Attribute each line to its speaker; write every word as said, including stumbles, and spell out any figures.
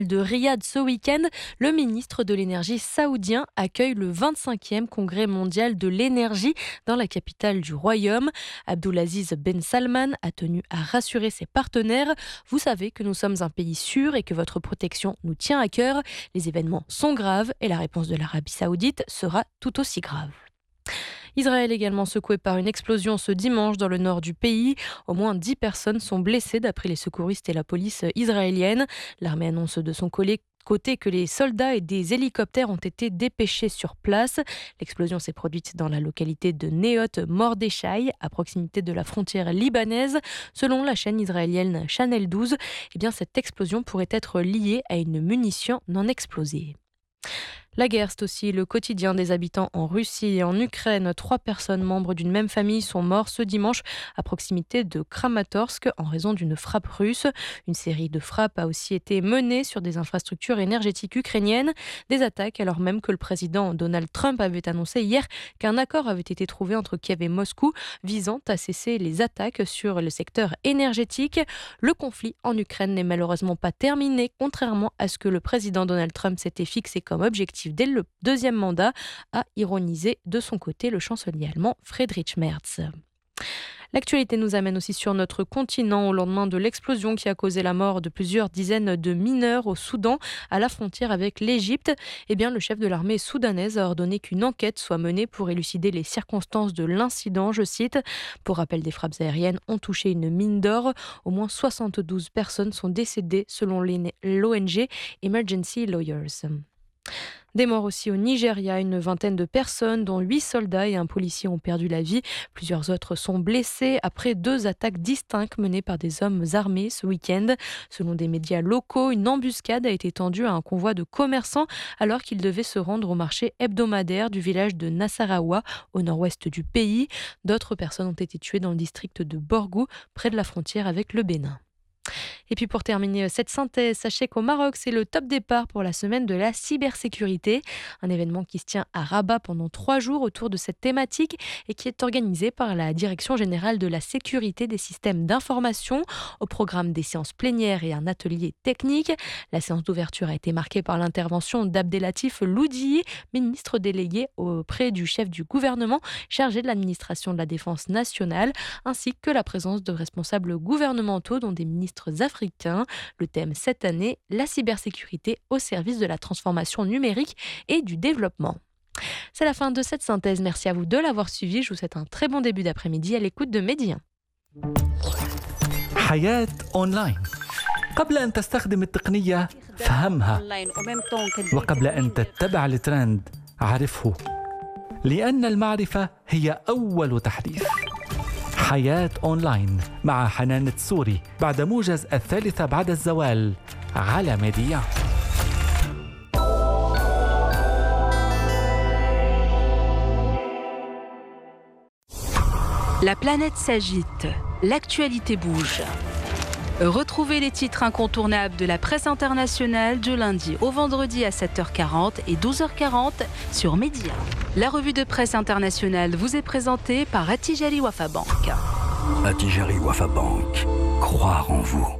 Speaker 1: de Riyad ce week-end, le ministre de l'énergie saoudien accueille le vingt-cinquième congrès mondial de l'énergie dans la capitale du royaume. Abdulaziz Ben Salman a tenu à rassurer ses partenaires. Vous savez que nous sommes un pays sûr et que votre protection nous tient à cœur. Les événements sont graves et la réponse de l'Arabie saoudite sera tout aussi grave. Israël également secoué par une explosion ce dimanche dans le nord du pays. Au moins dix personnes sont blessées d'après les secouristes et la police israélienne. L'armée annonce de son côté que les soldats et des hélicoptères ont été dépêchés sur place. L'explosion s'est produite dans la localité de Neot Mordechai, à proximité de la frontière libanaise. Selon la chaîne israélienne Channel douze, eh bien cette explosion pourrait être liée à une munition non explosée. La guerre, c'est aussi le quotidien des habitants en Russie et en Ukraine. Trois personnes membres d'une même famille sont mortes ce dimanche à proximité de Kramatorsk en raison d'une frappe russe. Une série de frappes a aussi été menée sur des infrastructures énergétiques ukrainiennes. Des attaques alors même que le président Donald Trump avait annoncé hier qu'un accord avait été trouvé entre Kiev et Moscou visant à cesser les attaques sur le secteur énergétique. Le conflit en Ukraine n'est malheureusement pas terminé, contrairement à ce que le président Donald Trump s'était fixé comme objectif dès le deuxième mandat, a ironisé de son côté le chancelier allemand Friedrich Merz. L'actualité nous amène aussi sur notre continent au lendemain de l'explosion qui a causé la mort de plusieurs dizaines de mineurs au Soudan, à la frontière avec l'Égypte. Eh bien, le chef de l'armée soudanaise a ordonné qu'une enquête soit menée pour élucider les circonstances de l'incident, je cite. Pour rappel, des frappes aériennes ont touché une mine d'or. Au moins soixante-douze personnes sont décédées selon l'O N G Emergency Lawyers. Des morts aussi au Nigeria, une vingtaine de personnes, dont huit soldats et un policier ont perdu la vie. Plusieurs autres sont blessés après deux attaques distinctes menées par des hommes armés ce week-end. Selon des médias locaux, une embuscade a été tendue à un convoi de commerçants alors qu'ils devaient se rendre au marché hebdomadaire du village de Nassarawa, au nord-ouest du pays. D'autres personnes ont été tuées dans le district de Borgou, près de la frontière avec le Bénin. Et puis pour terminer cette synthèse, sachez qu'au Maroc, c'est le top départ pour la semaine de la cybersécurité. Un événement qui se tient à Rabat pendant trois jours autour de cette thématique et qui est organisé par la Direction générale de la sécurité des systèmes d'information. Au programme des séances plénières et un atelier technique. La séance d'ouverture a été marquée par l'intervention d'Abdelatif Loudi, ministre délégué auprès du chef du gouvernement chargé de l'administration de la défense nationale, ainsi que la présence de responsables gouvernementaux dont des ministres africains. Le thème cette année, la cybersécurité au service de la transformation numérique et du développement. C'est la fin de cette synthèse. Merci à vous de l'avoir suivi. Je vous souhaite un très bon début d'après-midi à l'écoute de Média.
Speaker 2: حياة أونلاين. قبل أن تستخدم التقنية فهمها، وقبل أن تتبع الترند عرفه، لأن المعرفة هي أول تحديث. حياة أونلاين مع حنان التسوري بعد موجز الثالثة بعد الزوال على ميديا.
Speaker 3: La planète s'agite, l'actualité bouge. Retrouvez les titres incontournables de la presse internationale du lundi au vendredi à sept heures quarante et douze heures quarante sur Média. La revue de presse internationale vous est présentée par Attijari Wafa Bank.
Speaker 4: Attijari Wafa Bank. Croire en vous.